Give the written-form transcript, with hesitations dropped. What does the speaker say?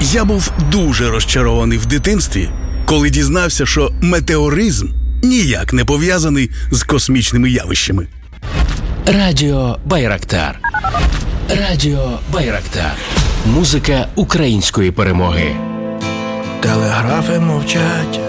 Я був дуже розчарований в дитинстві, коли дізнався, що метеоризм ніяк не пов'язаний з космічними явищами. Радіо Байрактар. Радіо Байрактар. Музика української перемоги. Телеграфи мовчать.